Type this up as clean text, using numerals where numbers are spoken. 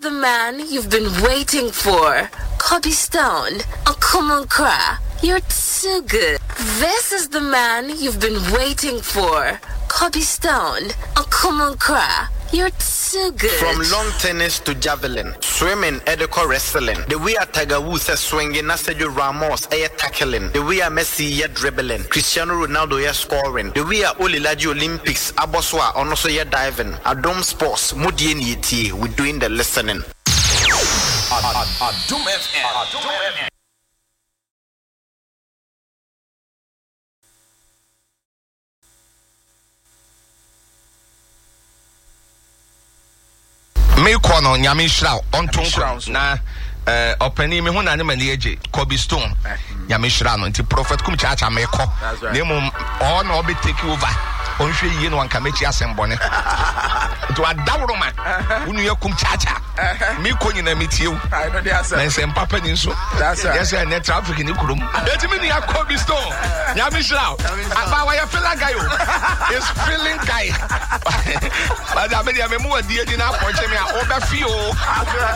the man you've been waiting for. Kobe Stone. Oh, come on, Kra. You're too good. This is the man you've been waiting for. Kobe Stone. Oh, come on, Kra. You're too good. From long tennis to javelin, swimming, edico wrestling. The way a Tiger Woods says swinging, Sergio Ramos air tackling. The way a Messi yet dribbling, Cristiano Ronaldo yet scoring. The way a Olilaji Olympics, Aboswa on also yet diving. Adom Sports, Mudien Yeti, we're doing the listening. Adom FM. Me kono nyame shira ontonko na opani me huna ne mani eje Kobe Stone nyame shira no nti prophet kum chacha me ko na mum all no be take over onhwe yie no anka mechi asembone to adawroma unu yakum chacha me ko nyina metie wu na nsem papa ni nso yes na traffic ni kurum eti me ni Kobe Stone nyame shira aba wa ya feel guy is feeling guy but I mean, I'm more dear than I want me. I